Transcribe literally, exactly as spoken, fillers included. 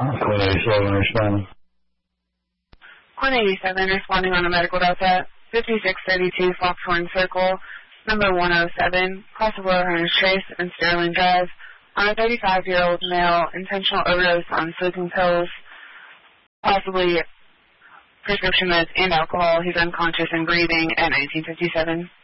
Queen eighty-seven responding. Queen eighty-seven responding on a medical delta, fifty-six thirty-two Foxhorn Circle, number one oh seven, Crossable Runners Trace and Sterling Drive, on a thirty-five-year-old male, intentional overdose on sleeping pills, possibly prescription meds and alcohol. He's unconscious and breathing at nineteen fifty-seven.